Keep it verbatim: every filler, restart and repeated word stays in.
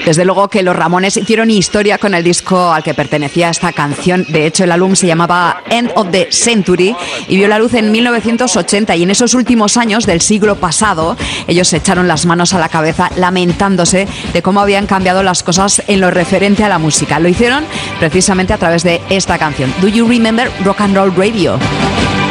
Desde luego que los Ramones hicieron historia con el disco al que pertenecía esta canción. De hecho, el álbum se llamaba End of the Century y vio la luz en mil novecientos ochenta, y en esos últimos años del siglo pasado ellos se echaron las manos a la cabeza lamentándose de cómo habían cambiado las cosas en lo referente a la música. Lo hicieron precisamente a través de esta canción, Do You Remember Rock and Roll Radio?